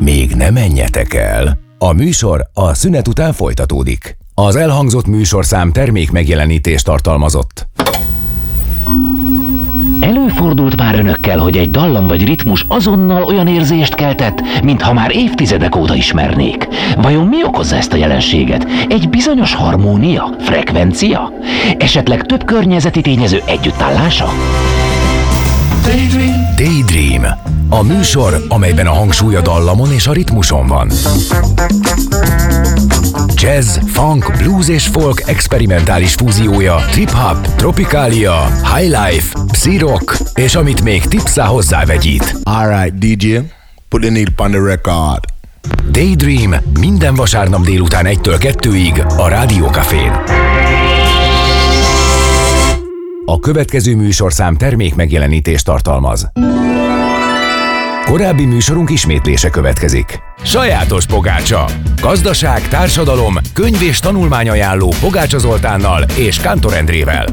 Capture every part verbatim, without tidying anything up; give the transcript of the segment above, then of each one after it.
Még ne menjetek el! A műsor a szünet után folytatódik. Az elhangzott műsorszám termék megjelenítést tartalmazott. Előfordult már önökkel, hogy egy dallam vagy ritmus azonnal olyan érzést keltett, mintha már évtizedek óta ismernék. Vajon mi okozza ezt a jelenséget? Egy bizonyos harmónia? Frekvencia? Esetleg több környezeti tényező együttállása? Daydream. Daydream. A műsor, amelyben a hangsúly a dallamon és a ritmuson van. Jazz, funk, blues és folk experimentális fúziója, trip-hop, tropikália, highlife, psi-rock, és amit még tipszá hozzávegyít. Alright, dé dzsé, put the needle on the record. Daydream minden vasárnap délután egytől kettőig a Rádió Cafén. A következő műsorszám termék megjelenítést tartalmaz. Korábbi műsorunk ismétlése következik. Sajátos pogácsa. Gazdaság, társadalom, könyv és tanulmányajánló Pogácsa Zoltánnal és Kántor Endrével.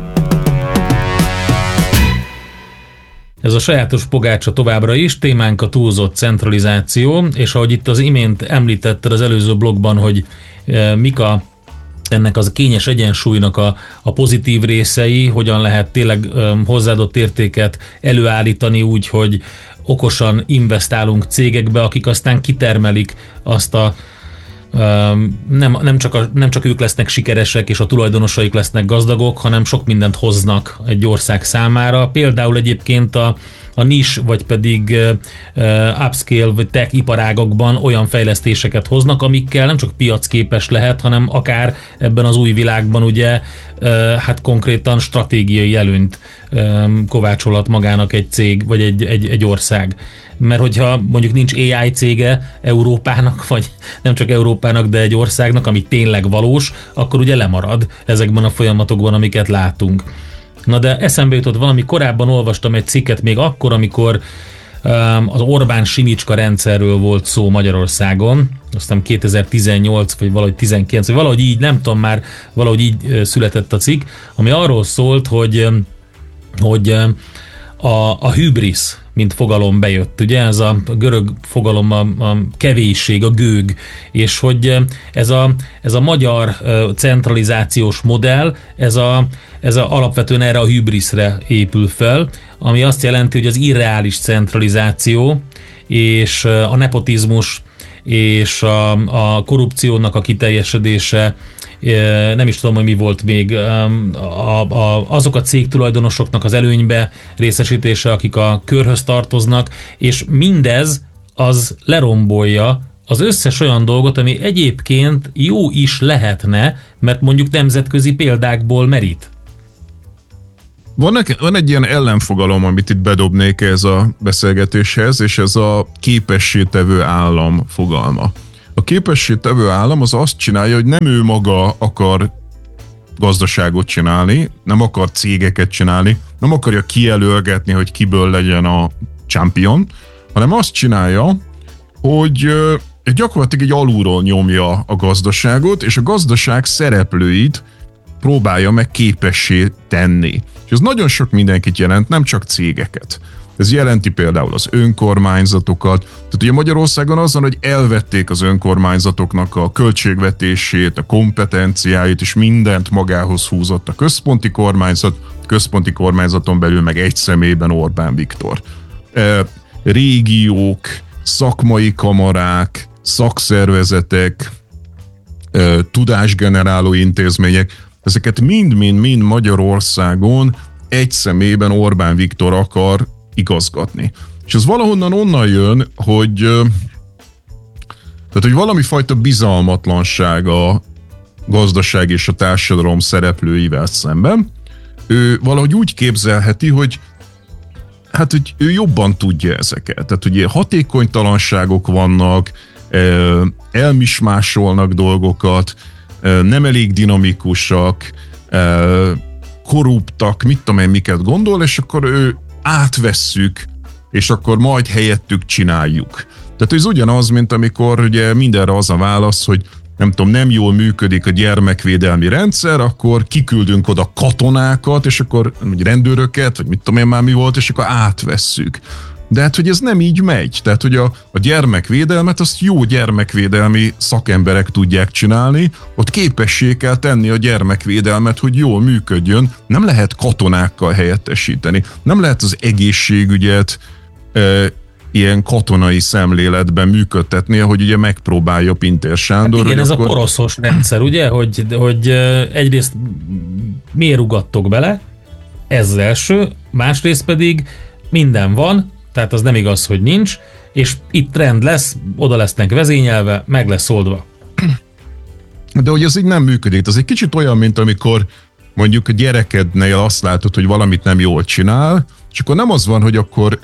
Ez a sajátos pogácsa továbbra is, témánk a túlzott centralizáció, és ahogy itt az imént említetted az előző blogban, hogy e, mik a ennek az a kényes egyensúlynak a, a pozitív részei, hogyan lehet tényleg e, hozzáadott értéket előállítani úgy, hogy okosan investálunk cégekbe, akik aztán kitermelik azt a nem, nem, csak a, nem csak ők lesznek sikeresek, és a tulajdonosaik lesznek gazdagok, hanem sok mindent hoznak egy ország számára. Például egyébként a, a niche, vagy pedig uh, upscale, vagy tech iparágokban olyan fejlesztéseket hoznak, amikkel nem csak piacképes lehet, hanem akár ebben az új világban ugye uh, hát konkrétan stratégiai előnyt um, kovácsolhat magának egy cég, vagy egy, egy, egy ország. Mert hogyha mondjuk nincs á i cége Európának, vagy nem csak Európának, de egy országnak, ami tényleg valós, akkor ugye lemarad ezekben a folyamatokban, amiket látunk. Na de eszembe jutott valami, korábban olvastam egy cikket még akkor, amikor um, az Orbán-Simicska rendszerről volt szó Magyarországon, aztán kétezer-tizennyolc, vagy valahogy tizenkilenc, vagy valahogy így, nem tudom már, valahogy így uh, született a cikk, ami arról szólt, hogy, um, hogy um, a, a hübrisz, mint fogalom bejött, ugye, ez a görög fogalom a, a kevésség, a gőg, és hogy ez a, ez a magyar centralizációs modell, ez, a, ez a, alapvetően erre a hübriszre épül fel, ami azt jelenti, hogy az irreális centralizáció és a nepotizmus és a, a korrupciónak a kiteljesedése, nem is tudom, hogy mi volt még, a, a, azok a cégtulajdonosoknak az előnybe részesítése, akik a körhöz tartoznak, és mindez az lerombolja az összes olyan dolgot, ami egyébként jó is lehetne, mert mondjuk nemzetközi példákból merít. Van, van egy ilyen ellenfogalom, amit itt bedobnék ez a beszélgetéshez, és ez a képességtevő állam fogalma. A képességtevő állam az azt csinálja, hogy nem ő maga akar gazdaságot csinálni, nem akar cégeket csinálni, nem akarja kijelölgetni, hogy kiből legyen a champion, hanem azt csinálja, hogy gyakorlatilag egy alulról nyomja a gazdaságot, és a gazdaság szereplőit próbálja meg képessé tenni. És ez nagyon sok mindenkit jelent, nem csak cégeket. Ez jelenti például az önkormányzatokat. Tehát ugye Magyarországon az van, hogy elvették az önkormányzatoknak a költségvetését, a kompetenciáit, és mindent magához húzott a központi kormányzat, a központi kormányzaton belül meg egy személyben Orbán Viktor. E, régiók, szakmai kamarák, szakszervezetek, e, tudásgeneráló intézmények, ezeket mind-mind-mind Magyarországon egy személyben Orbán Viktor akar igazgatni. És ez valahonnan onnan jön, hogy, tehát, hogy valami fajta bizalmatlanság a gazdaság és a társadalom szereplőivel szemben. Ő valahogy úgy képzelheti, hogy hát, hogy ő jobban tudja ezeket. Tehát, hogy hatékonytalanságok vannak, elmismásolnak dolgokat, nem elég dinamikusak, korruptak, mit tudom én, miket gondol, és akkor ő átvesszük, és akkor majd helyettük csináljuk. Tehát ez ugyanaz, mint amikor ugye mindenre az a válasz, hogy nem tudom, nem jól működik a gyermekvédelmi rendszer, akkor kiküldünk oda katonákat, és akkor vagy rendőröket, vagy mit tudom én már mi volt, és akkor átvesszük. De hát, hogy ez nem így megy. Tehát, hogy a, a gyermekvédelmet azt jó gyermekvédelmi szakemberek tudják csinálni, ott képessé kell tenni a gyermekvédelmet, hogy jól működjön. Nem lehet katonákkal helyettesíteni. Nem lehet az egészségügyet e, ilyen katonai szemléletben működtetni, hogy ugye megpróbálja Pintér Sándor. Hát igen, ez akkor... a poroszos rendszer, ugye, hogy, hogy egyrészt miért ugattok bele, ez az első, másrészt pedig minden van, tehát az nem igaz, hogy nincs, és itt rend lesz, oda lesznek vezényelve, meg lesz oldva. De hogy ez így nem működik. Ez egy kicsit olyan, mint amikor mondjuk a gyerekednél azt látod, hogy valamit nem jól csinál, és akkor nem az van, hogy akkor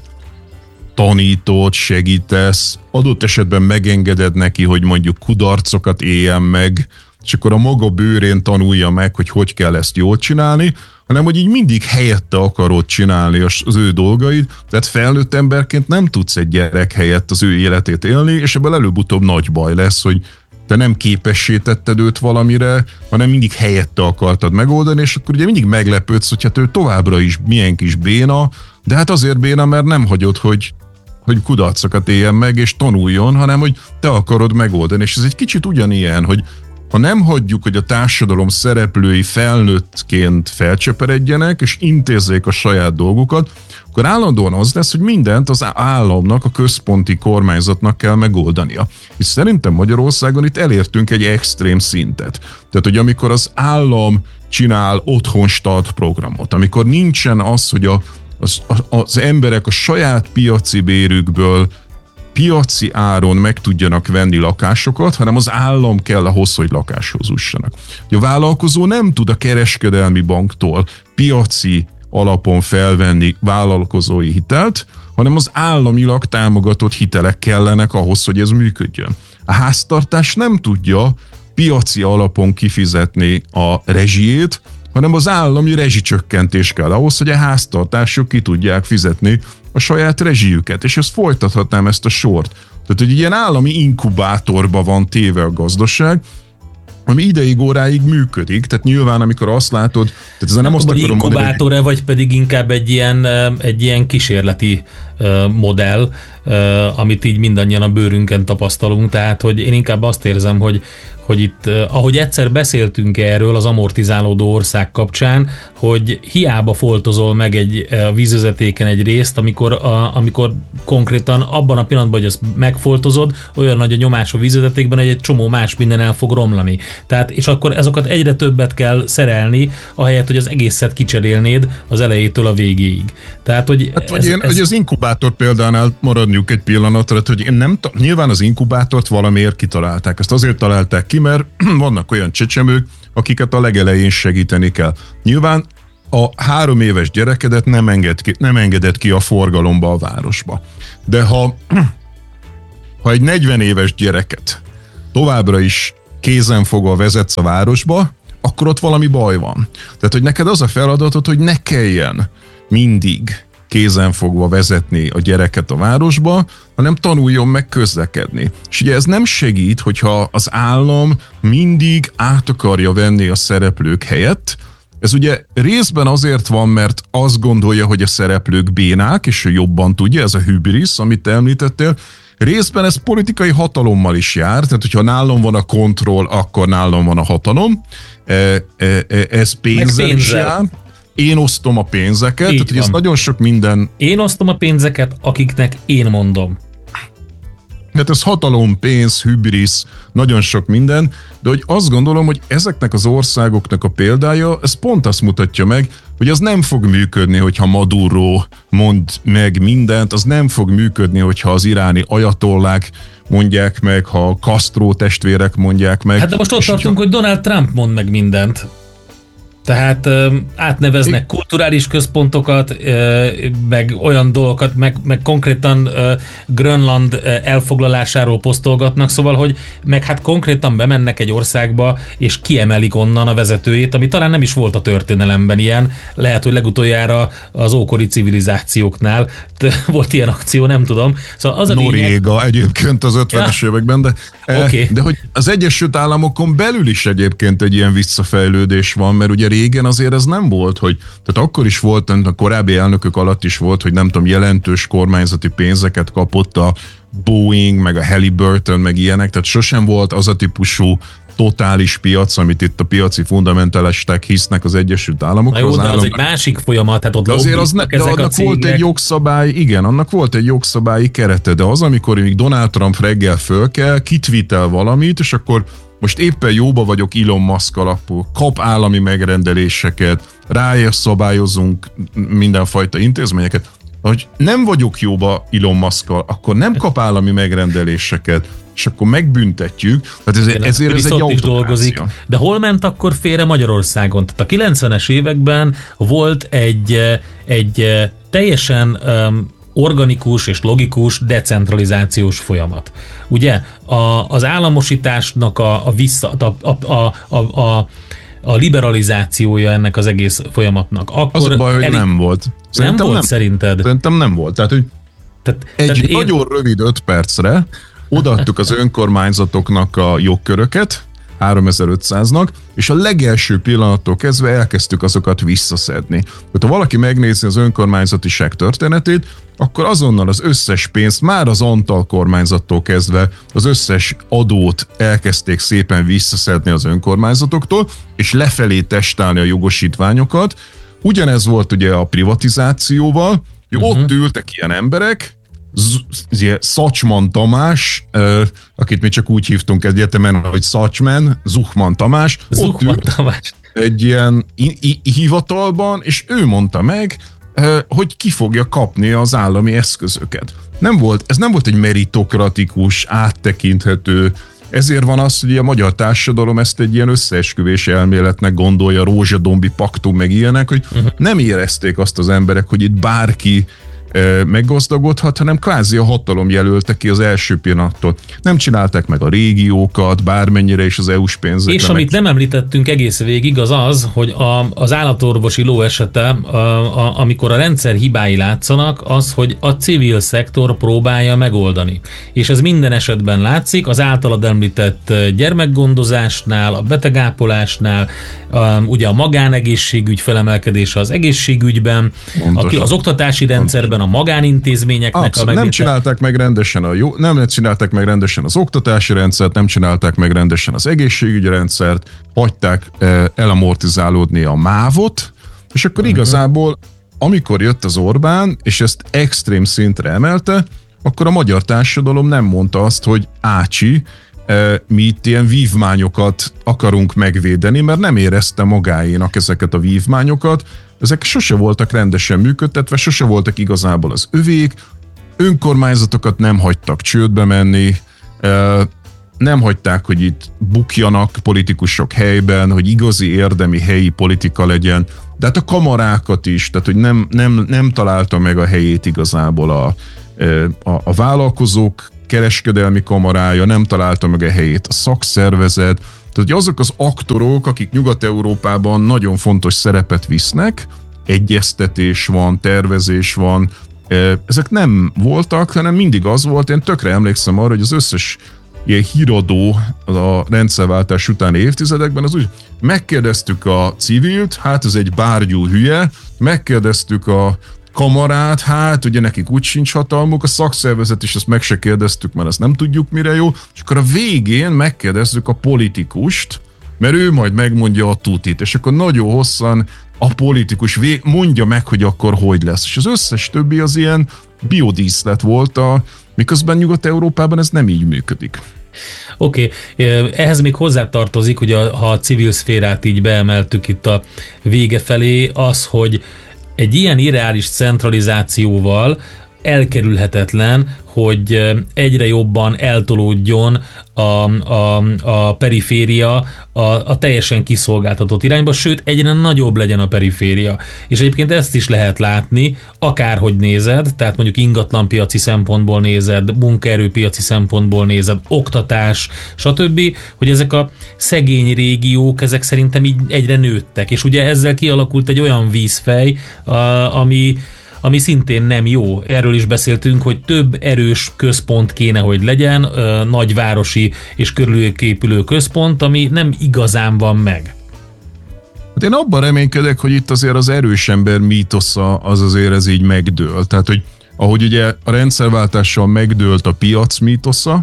tanítod, segítesz, adott esetben megengeded neki, hogy mondjuk kudarcokat éljen meg, és akkor a maga bőrén tanulja meg, hogy hogy kell ezt jól csinálni, hanem hogy így mindig helyette akarod csinálni az ő dolgaid, tehát felnőtt emberként nem tudsz egy gyerek helyett az ő életét élni, és ebből előbb-utóbb nagy baj lesz, hogy te nem képessé tetted őt valamire, hanem mindig helyette akartad megoldani, és akkor ugye mindig meglepődsz, hogy hát ő továbbra is milyen kis béna, de hát azért béna, mert nem hagyod, hogy hogy kudarcokat éljen meg, és tanuljon, hanem hogy te akarod megoldani. És ez egy kicsit ugyanilyen, hogy ha nem hagyjuk, hogy a társadalom szereplői felnőttként felcseperedjenek, és intézzék a saját dolgukat, akkor állandóan az lesz, hogy mindent az államnak, a központi kormányzatnak kell megoldania. És szerintem Magyarországon itt elértünk egy extrém szintet. Tehát, hogy amikor az állam csinál otthon start programot, amikor nincsen az, hogy a Az, az emberek a saját piaci bérükből piaci áron meg tudjanak venni lakásokat, hanem az állam kell ahhoz, hogy lakáshoz jussanak. A vállalkozó nem tud a kereskedelmi banktól piaci alapon felvenni vállalkozói hitelt, hanem az államilag támogatott hitelek kellenek ahhoz, hogy ez működjön. A háztartás nem tudja piaci alapon kifizetni a rezsijét, hanem az állami rezsicsökkentés kell ahhoz, hogy a háztartások ki tudják fizetni a saját rezsijüket. És ezt folytathatnám, ezt a sort. Tehát, hogy ilyen állami inkubátorba van téve a gazdaság, ami ideig óráig működik, tehát nyilván amikor azt látod, tehát ez nem azt akarom mondani, inkubátor-e, vagy pedig inkább egy ilyen, egy ilyen kísérleti modell, amit így mindannyian a bőrünkön tapasztalunk, tehát hogy én inkább azt érzem, hogy hogy itt, ahogy egyszer beszéltünk erről az amortizálódó ország kapcsán, hogy hiába foltozol meg egy a vízvezetéken egy részt, amikor, a, amikor konkrétan abban a pillanatban, hogy ezt megfoltozod, olyan nagy a nyomás a vízvezetékben, hogy egy csomó más minden el fog romlani. Tehát, és akkor azokat egyre többet kell szerelni, ahelyett, hogy az egészet kicserélnéd az elejétől a végéig. Tehát, hogy hát, ez, én, ez... hogy az inkubátor példánál maradjunk egy pillanatra, hogy én nem t- nyilván az inkubátort valamiért kitalálták. Ezt azért találták ki, mert vannak olyan csecsemők, akiket a legelején segíteni kell. Nyilván a három éves gyerekedet nem, enged ki, nem engedett ki a forgalomba a városba. De ha, ha egy negyven éves gyereket továbbra is kézenfogva vezetsz a városba, akkor ott valami baj van. Tehát, hogy neked az a feladatod, hogy ne kelljen mindig kézenfogva vezetni a gyereket a városba, hanem tanuljon meg közlekedni. És ugye ez nem segít, hogyha az állam mindig át akarja venni a szereplők helyett. Ez ugye részben azért van, mert azt gondolja, hogy a szereplők bénák, és ő jobban tudja, ez a hübrisz, amit te említettél. Részben ez politikai hatalommal is jár, tehát hogyha nálam van a kontroll, akkor nálam van a hatalom. Ez pénzzel is jár. Én osztom a pénzeket, így tehát ez nagyon sok minden... Én osztom a pénzeket, akiknek én mondom. Hát ez hatalom, pénz, hübrisz, nagyon sok minden, de hogy azt gondolom, hogy ezeknek az országoknak a példája, ez pont azt mutatja meg, hogy az nem fog működni, hogyha Maduro mond meg mindent, az nem fog működni, hogyha az iráni ajatollák mondják meg, ha a Castro testvérek mondják meg. Hát de most ott tartunk, ha... hogy Donald Trump mond meg mindent. Tehát ö, átneveznek kulturális központokat, ö, meg olyan dolgokat, meg, meg konkrétan ö, Grönland ö, elfoglalásáról posztolgatnak, szóval, hogy meg hát konkrétan bemennek egy országba, és kiemelik onnan a vezetőjét, ami talán nem is volt a történelemben ilyen, lehet, hogy legutoljára az ókori civilizációknál volt ilyen akció, nem tudom. Szóval az a Noréga lényeg... egyébként az ötvenes ja. években, de, okay. de hogy az Egyesült Államokon belül is egyébként egy ilyen visszafejlődés van, mert ugye régen azért ez nem volt, hogy, tehát akkor is volt, a korábbi elnökök alatt is volt, hogy nem tudom, jelentős kormányzati pénzeket kapott a Boeing, meg a Halliburton, meg ilyenek, tehát sosem volt az a típusú totális piac, amit itt a piaci fundamentalisták hisznek az Egyesült Államokról. Na jó, az de állam... az egy másik folyamat, hát ott de azért az ne, de annak volt egy jogszabály, igen, annak volt egy jogszabályi kerete, de az, amikor még Donald Trump reggel föl kell, kitvitel valamit, és akkor most éppen jóba vagyok Elon Musk-kal, akkor kap állami megrendeléseket, rájön szabályozunk mindenfajta intézményeket, hogy nem vagyok jóba Elon Musk-kal, akkor nem kap állami megrendeléseket, és akkor megbüntetjük. Tehát ez, ezért ez egy dolgozik. De hol ment akkor félre Magyarországon? Tehát a kilencvenes években volt egy, egy teljesen um, organikus és logikus decentralizációs folyamat. Ugye a, az államosításnak a, a, vissza, a, a, a, a, a a liberalizációja ennek az egész folyamatnak. Akkor az a baj, hogy elég... nem volt. Szerintem nem volt nem, szerinted? Szerintem nem volt. Tehát, hogy tehát, egy tehát én... nagyon rövid öt percre odaadtuk az önkormányzatoknak a jogköröket, háromezer-ötszáznak, és a legelső pillanattól kezdve elkezdtük azokat visszaszedni. Tehát ha valaki megnézi az önkormányzatiság történetét, akkor azonnal az összes pénzt, már az Antal kormányzattól kezdve az összes adót elkezdték szépen visszaszedni az önkormányzatoktól, és lefelé testálni a jogosítványokat. Ugyanez volt ugye a privatizációval, hogy uh-huh. ott ültek ilyen emberek, Szacsman Tamás, akit mi csak úgy hívtunk egyetemen, hogy Szacsman, Zuchman Tamás, Zuchman ott Tamás. Egy ilyen hivatalban, és ő mondta meg, hogy ki fogja kapni az állami eszközöket. Nem volt, ez nem volt egy meritokratikus, áttekinthető, ezért van az, hogy a magyar társadalom ezt egy ilyen összeesküvés elméletnek gondolja, rózsadombi paktum, meg ilyenek, hogy uh-huh. nem érezték azt az emberek, hogy itt bárki meggazdagodhat, hanem kvázi a hatalom jelölte ki az első pillanattól. Nem csinálták meg a régiókat, bármennyire is az é u-s pénzek. És amit meg... nem említettünk egész végig, az az, hogy a, az állatorvosi ló esete, a, a, amikor a rendszer hibái látszanak, az, hogy a civil szektor próbálja megoldani. És ez minden esetben látszik, az általad említett gyermekgondozásnál, a betegápolásnál, a, ugye a magánegészségügy felemelkedése az egészségügyben, aki az oktatási rendszerben a magánintézményeknek Abszolút, a nem csinálták meg rendesen a jó, nem csinálták meg rendesen az oktatási rendszert, nem csinálták meg rendesen az egészségügyi rendszert, hagyták eh, elamortizálódni a mávot, és akkor uh-huh. igazából, amikor jött az Orbán, és ezt extrém szintre emelte, akkor a magyar társadalom nem mondta azt, hogy ácsi, eh, mi itt ilyen vívmányokat akarunk megvédeni, mert nem érezte magáénak ezeket a vívmányokat. Ezek sose voltak rendesen működtetve, sose voltak igazából az övék, önkormányzatokat nem hagytak csődbe menni, nem hagyták, hogy itt bukjanak politikusok helyben, hogy igazi érdemi helyi politika legyen, de hát a kamarákat is, tehát hogy nem, nem, nem találta meg a helyét igazából a, a, a vállalkozók kereskedelmi kamarája, nem találta meg a helyét a szakszervezet, tehát azok az aktorok, akik Nyugat-Európában nagyon fontos szerepet visznek, egyeztetés van, tervezés van, ezek nem voltak, hanem mindig az volt, én tökre emlékszem arra, hogy az összes ilyen híradó a rendszerváltás utáni évtizedekben, az úgy megkérdeztük a civilt, hát ez egy bárgyú hülye, megkérdeztük a kamarát, hát ugye nekik úgy sincs hatalmuk, a szakszervezet is, ezt meg se kérdeztük, mert ezt nem tudjuk mire jó, és akkor a végén megkérdezzük a politikust, mert ő majd megmondja a tutit, és akkor nagyon hosszan a politikus vég- mondja meg, hogy akkor hogy lesz. És az összes többi az ilyen biodíszlet volt, a, miközben Nyugat-Európában ez nem így működik. Oké, okay. Ehhez még hozzátartozik, hogy a, ha a civil szférát így beemeltük itt a vége felé, az, hogy egy ilyen irreális centralizációval elkerülhetetlen, hogy egyre jobban eltolódjon a, a, a periféria a, a teljesen kiszolgáltatott irányba, sőt egyre nagyobb legyen a periféria. És egyébként ezt is lehet látni, akárhogy nézed, tehát mondjuk ingatlanpiaci szempontból nézed, munkaerőpiaci szempontból nézed, oktatás, stb., hogy ezek a szegény régiók, ezek szerintem így egyre nőttek, és ugye ezzel kialakult egy olyan vízfej, a, ami ami szintén nem jó. Erről is beszéltünk, hogy több erős központ kéne, hogy legyen, nagyvárosi és körülépülő központ, ami nem igazán van meg. Hát én abban reménykedek, hogy itt azért az erős ember mítosza az azért ez így megdől. Tehát, hogy ahogy ugye a rendszerváltással megdőlt a piac mítosza,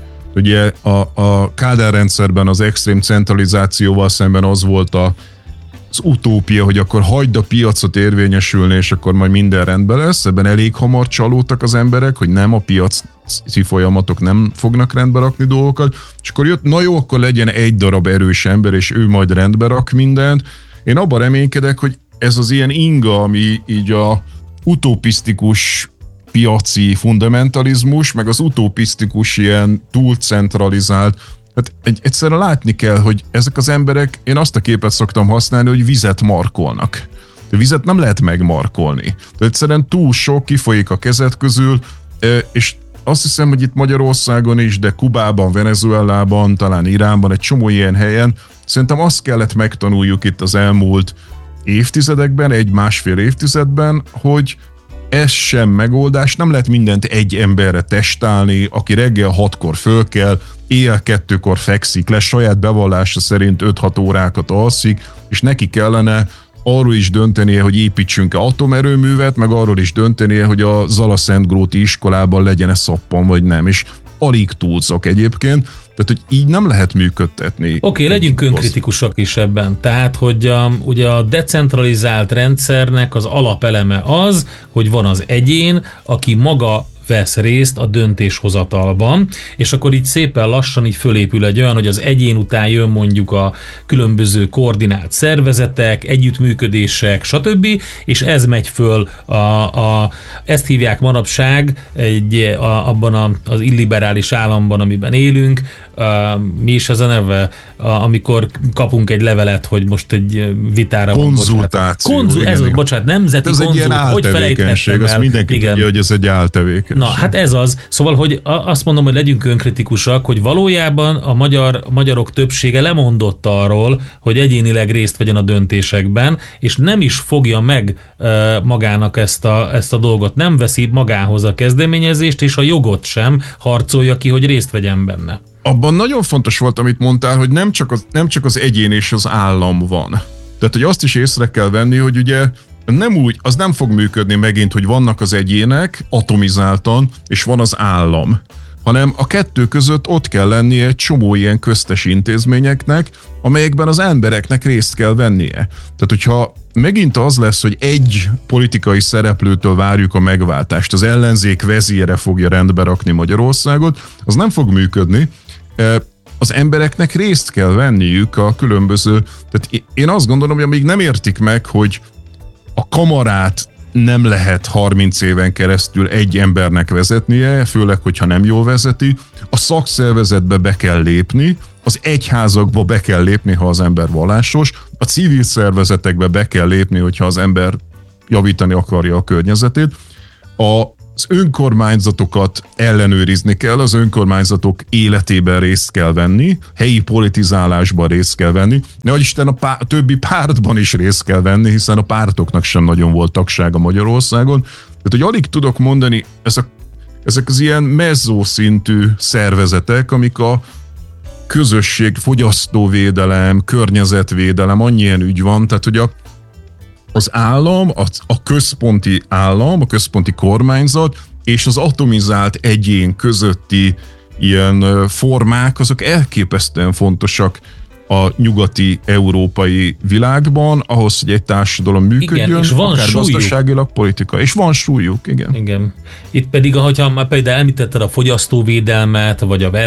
ugye a, a Kádár rendszerben az extrém centralizációval szemben az volt a, az utópia, hogy akkor hagyd a piacot érvényesülni, és akkor majd minden rendben lesz. Ebben elég hamar csalódtak az emberek, hogy nem, a piaci folyamatok nem fognak rendbe rakni dolgokat, és akkor jött, na jó, akkor legyen egy darab erős ember, és ő majd rendbe rak mindent. Én abban reménykedek, hogy ez az ilyen inga, ami így a utopisztikus piaci fundamentalizmus, meg az utopisztikus ilyen túlcentralizált, hát egy, egyszerűen látni kell, hogy ezek az emberek, én azt a képet szoktam használni, hogy vizet markolnak. De vizet nem lehet megmarkolni. De egyszerűen túl sok kifolyik a kezed közül, és azt hiszem, hogy itt Magyarországon is, de Kubában, Venezuelában, talán Iránban, egy csomó ilyen helyen, szerintem azt kellett megtanuljuk itt az elmúlt évtizedekben, egy-másfél évtizedben, hogy ez sem megoldás, nem lehet mindent egy emberre testálni, aki reggel hatkor föl kell, éjjel kettőkor fekszik le, saját bevallása szerint öt-hat órákat alszik, és neki kellene arról is döntenie, hogy építsünk-e atomerőművet, meg arról is döntenie, hogy a Zala-Szentgróti iskolában legyen-e szappan, vagy nem, és alig túlzok egyébként, tehát, hogy így nem lehet működtetni. Oké, okay, legyünk önkritikusak is ebben. Tehát, hogy a, ugye a decentralizált rendszernek az alapeleme az, hogy van az egyén, aki maga vesz részt a döntéshozatalban, és akkor így szépen lassan így fölépül egy olyan, hogy az egyén után jön mondjuk a különböző koordinált szervezetek, együttműködések, stb., és ez megy föl, a, a, ezt hívják manapság egy, a, abban a, az illiberális államban, amiben élünk, a, mi is ez a neve, a, amikor kapunk egy levelet, hogy most egy vitára konzultáció. Van, Konzul, ez az, bocsánat, nemzeti konzult, hogy felejtettem el. Mindenki igen. tudja, hogy ez egy áltevékenység. Na, hát ez az. Szóval, hogy azt mondom, hogy legyünk önkritikusak, hogy valójában a magyar, a magyarok többsége lemondott arról, hogy egyénileg részt vegyen a döntésekben, és nem is fogja meg e, magának ezt a, ezt a dolgot, nem veszi magához a kezdeményezést, és a jogot sem harcolja ki, hogy részt vegyen benne. Abban nagyon fontos volt, amit mondtál, hogy nem csak az, nem csak az egyén és az állam van. Tehát, hogy azt is észre kell venni, hogy ugye nem úgy, az nem fog működni megint, hogy vannak az egyének atomizáltan, és van az állam, hanem a kettő között ott kell lennie egy csomó ilyen köztes intézményeknek, amelyekben az embereknek részt kell vennie. Tehát, hogyha megint az lesz, hogy egy politikai szereplőtől várjuk a megváltást, az ellenzék vezére fogja rendbe rakni Magyarországot, az nem fog működni. Az embereknek részt kell venniük a különböző... Tehát én azt gondolom, hogy amíg nem értik meg, hogy a kamarát nem lehet harminc éven keresztül egy embernek vezetnie, főleg, hogyha nem jól vezeti. A szakszervezetbe be kell lépni, az egyházakba be kell lépni, ha az ember vallásos, a civil szervezetekbe be kell lépni, hogyha az ember javítani akarja a környezetét. Az önkormányzatokat ellenőrizni kell, az önkormányzatok életében részt kell venni, helyi politizálásban részt kell venni, nehogy Isten a, pá- a többi pártban is részt kell venni, hiszen a pártoknak sem nagyon volt tagsága Magyarországon. Tehát, hogy alig tudok mondani, ezek, ezek az ilyen mezzó szintű szervezetek, amik a közösség, fogyasztóvédelem, környezetvédelem, annyi ilyen ügy van, tehát hogy a az állam, a, a központi állam, a központi kormányzat és az atomizált egyén közötti ilyen formák, azok elképesztően fontosak a nyugati európai világban, ahhoz, hogy egy társadalom működjön, igen, és van akár súlyuk. Gazdaságilag, politika, és van súlyuk, igen. Igen. Itt pedig, ahogyha már például említetted a fogyasztóvédelmet, vagy a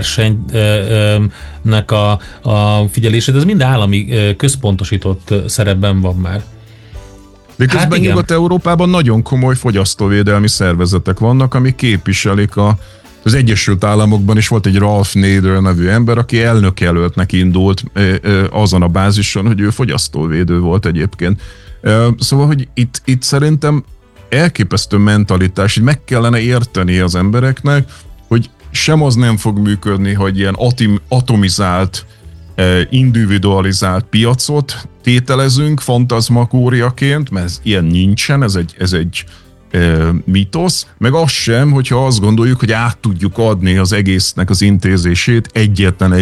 versenynek a, a figyelését, ez mind állami központosított szerepben van már. De közben hát Nyugat-Európában nagyon komoly fogyasztóvédelmi szervezetek vannak, amik képviselik a, az Egyesült Államokban is volt egy Ralph Nader nevű ember, aki elnökjelöltnek indult azon a bázison, hogy ő fogyasztóvédő volt egyébként. Szóval, hogy itt, itt szerintem elképesztő mentalitás, hogy meg kellene érteni az embereknek, hogy sem az nem fog működni, hogy ilyen atom, atomizált, individualizált piacot tételezünk fantazmakóriaként, mert ez ilyen nincsen, ez egy, ez egy e, mitosz, meg az sem, hogyha azt gondoljuk, hogy át tudjuk adni az egésznek az intézését egyetlen egy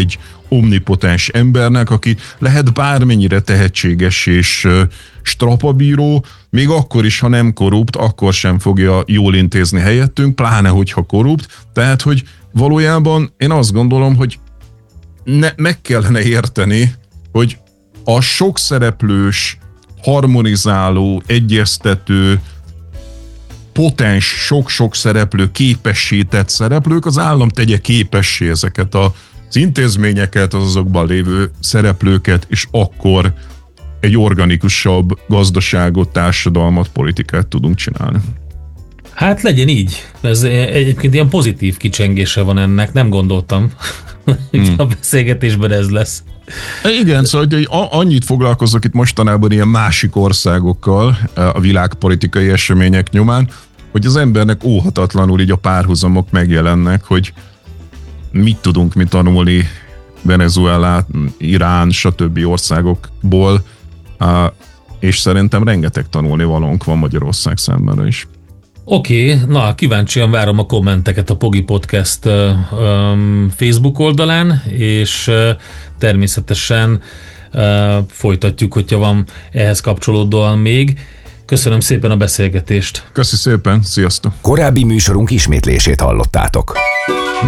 omnipotens embernek, aki lehet bármennyire tehetséges és strapabíró, még akkor is, ha nem korrupt, akkor sem fogja jól intézni helyettünk, pláne, hogyha korrupt. Tehát, hogy valójában én azt gondolom, hogy ne, meg kellene érteni, hogy a sok szereplős, harmonizáló, egyeztető, potens, sok-sok szereplő, képessített szereplők, az állam tegye képessé ezeket az intézményeket, az azokban lévő szereplőket, és akkor egy organikusabb gazdaságot, társadalmat, politikát tudunk csinálni. Hát legyen így. Ez egyébként ilyen pozitív kicsengése van ennek, nem gondoltam, hogy hmm. a beszélgetésben ez lesz. Igen, szóval hogy annyit foglalkozok itt mostanában ilyen másik országokkal a világpolitikai események nyomán, hogy az embernek óhatatlanul így a párhuzamok megjelennek, hogy mit tudunk mi tanulni Venezuela, Irán, stb. Országokból, és szerintem rengeteg tanulni valónk van Magyarország számára is. Oké, okay, na kíváncsian várom a kommenteket a Pogi Podcast um, Facebook oldalán, és uh, természetesen uh, folytatjuk, hogyha van ehhez kapcsolódóan még. Köszönöm szépen a beszélgetést. Köszi szépen, sziasztok! Korábbi műsorunk ismétlését hallottátok.